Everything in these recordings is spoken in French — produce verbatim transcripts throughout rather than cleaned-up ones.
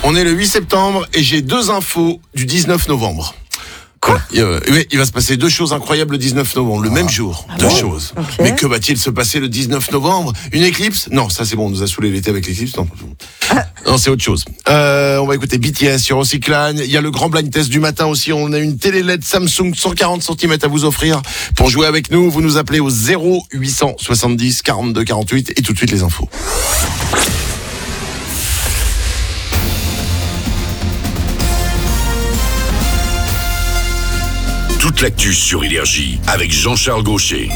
On est le huit septembre et j'ai deux infos du dix-neuf novembre. Quoi ? Voilà. Oui, il va se passer deux choses incroyables le dix-neuf novembre, le ah. même jour. Ah deux bon choses. Okay. Mais que va-t-il se passer le dix-neuf novembre ? Une éclipse ? Non, ça c'est bon, on nous a saoulé l'été avec l'éclipse. Non, ah. non c'est autre chose. Euh, on va écouter B T S sur Ocyclane. Il y a le grand blind test du matin aussi. On a une télé L E D Samsung cent quarante centimètres à vous offrir. Pour jouer avec nous, vous nous appelez au zéro huit cent soixante-dix quarante-deux quarante-huit et tout de suite les infos. Toute l'actu sur Énergie avec Jean-Charles Gaucher.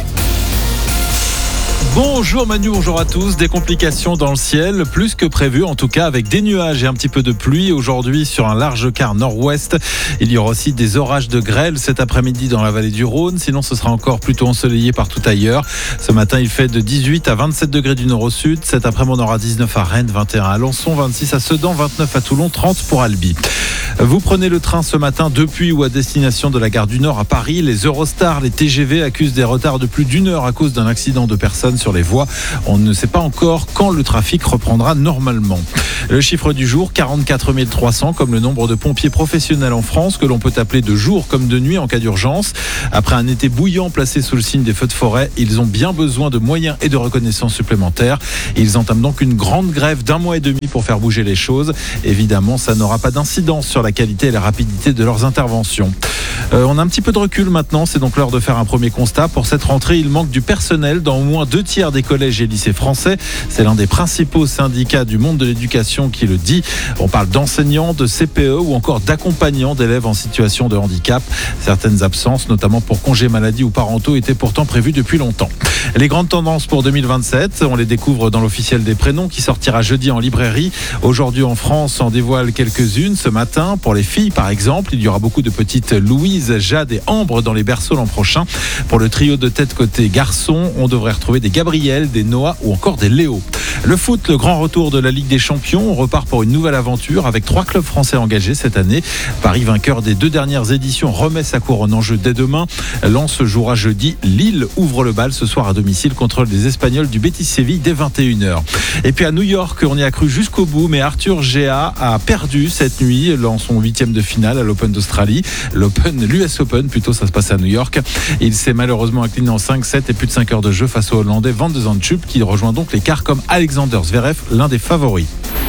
Bonjour Manu, bonjour à tous. Des complications dans le ciel, plus que prévu en tout cas, avec des nuages et un petit peu de pluie aujourd'hui sur un large quart nord-ouest. Il y aura aussi des orages de grêle cet après-midi dans la vallée du Rhône. Sinon ce sera encore plutôt ensoleillé partout ailleurs. Ce matin il fait de dix-huit à vingt-sept degrés du nord au sud. Cet après-midi on aura dix-neuf à Rennes, vingt et un à Alençon, vingt-six à Sedan, vingt-neuf à Toulon, trente pour Albi. Vous prenez le train ce matin depuis ou à destination de la gare du Nord à Paris. Les Eurostars, les T G V accusent des retards de plus d'une heure à cause d'un accident de personnes sur les voies. On ne sait pas encore quand le trafic reprendra normalement. Le chiffre du jour, quarante-quatre mille trois cents, comme le nombre de pompiers professionnels en France, que l'on peut appeler de jour comme de nuit en cas d'urgence. Après un été bouillant placé sous le signe des feux de forêt, ils ont bien besoin de moyens et de reconnaissance supplémentaires. Ils entament donc une grande grève d'un mois et demi pour faire bouger les choses. Évidemment, ça n'aura pas d'incidence sur la qualité et la rapidité de leurs interventions. Euh, on a un petit peu de recul maintenant, c'est donc l'heure de faire un premier constat. Pour cette rentrée, il manque du personnel dans au moins deux tiers des collèges et lycées français. C'est l'un des principaux syndicats du monde de l'éducation qui le dit. On parle d'enseignants, de C P E ou encore d'accompagnants d'élèves en situation de handicap. Certaines absences, notamment pour congés maladie ou parentaux, étaient pourtant prévues depuis longtemps. Les grandes tendances pour deux mille vingt-sept, on les découvre dans l'officiel des prénoms qui sortira jeudi en librairie. Aujourd'hui en France, on dévoile quelques-unes ce matin. Pour les filles par exemple, il y aura beaucoup de petites Louise, Jade et Ambre dans les berceaux l'an prochain. Pour le trio de tête côté garçon, on devrait retrouver des Gabriel, des Noah ou encore des Léo. Le foot, le grand retour de la Ligue des Champions. On repart pour une nouvelle aventure avec trois clubs français engagés cette année. Paris, vainqueur des deux dernières éditions, remet sa couronne en jeu dès demain. Lens jouera jeudi. Lille ouvre le bal ce soir à domicile contre les Espagnols du Betis Séville dès vingt et une heures. Et puis à New York, on y a cru jusqu'au bout, mais Arthur Géa a perdu cette nuit dans son huitième de finale à l'Open d'Australie. L'Open, l'U S Open, plutôt, ça se passe à New York. Il s'est malheureusement incliné en cinq sept et plus de cinq heures de jeu face au Hollandais Van de Zandschulp qui rejoint donc l'écart comme Alexander Zverev, l'un des favoris.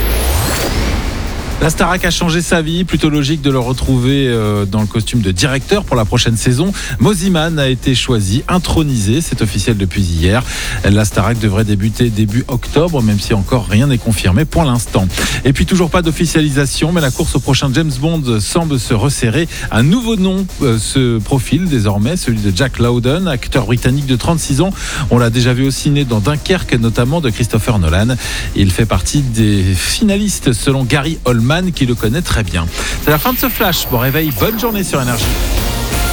La Starac a changé sa vie, plutôt logique de le retrouver dans le costume de directeur pour la prochaine saison. Mosiman a été choisi, intronisé, c'est officiel depuis hier. La Starac devrait débuter début octobre, même si encore rien n'est confirmé pour l'instant. Et puis toujours pas d'officialisation, mais la course au prochain James Bond semble se resserrer. Un nouveau nom euh, se profile désormais, celui de Jack Lowden, acteur britannique de trente-six ans. On l'a déjà vu au ciné dans Dunkerque, notamment de Christopher Nolan. Il fait partie des finalistes selon Gary Oldman, qui le connaît très bien. C'est la fin de ce flash. Bon réveil, bonne journée sur Énergie.